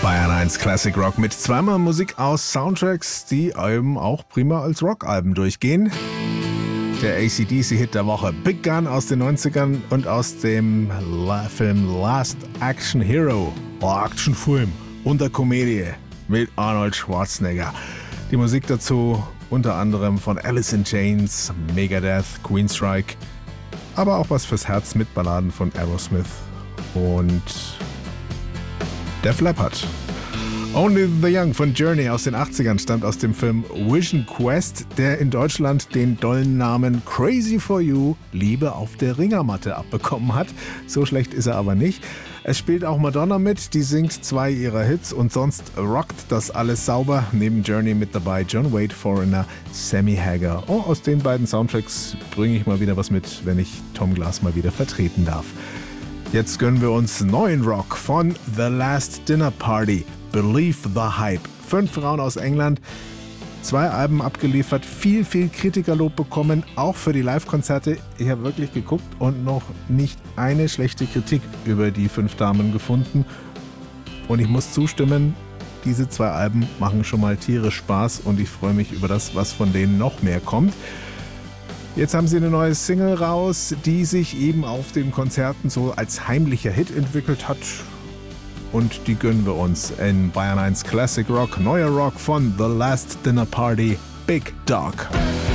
Bayern 1 Classic Rock mit zweimal Musik aus Soundtracks, die eben auch prima als Rockalben durchgehen. Der AC/DC-Hit der Woche Big Gun aus den 90ern und aus dem Film Last Action Hero, Actionfilm und der Komödie mit Arnold Schwarzenegger. Die Musik dazu unter anderem von Alice in Chains, Megadeth, Queensryche, aber auch was fürs Herz mit Balladen von Aerosmith und Def Leppard. Only the Young von Journey aus den 80ern stammt aus dem Film Vision Quest, der in Deutschland den dollen Namen Crazy for You, Liebe auf der Ringermatte abbekommen hat. So schlecht ist er aber nicht. Es spielt auch Madonna mit, die singt 2 ihrer Hits und sonst rockt das alles sauber. Neben Journey mit dabei John Wade, Foreigner, Sammy Hagar. Oh, aus den beiden Soundtracks bringe ich mal wieder was mit, wenn ich Tom Glas mal wieder vertreten darf. Jetzt gönnen wir uns neuen Rock von The Last Dinner Party. Believe the Hype. 5 Frauen aus England, 2 Alben abgeliefert, viel Kritikerlob bekommen, auch für die Live-Konzerte. Ich habe wirklich geguckt und noch nicht eine schlechte Kritik über die 5 Damen gefunden. Und ich muss zustimmen, diese 2 Alben machen schon mal tierisch Spaß und ich freue mich über das, was von denen noch mehr kommt. Jetzt haben sie eine neue Single raus, die sich eben auf den Konzerten so als heimlicher Hit entwickelt hat. Und die gönnen wir uns in Bayern 1 Classic Rock. Neuer Rock von The Last Dinner Party, Big Dog.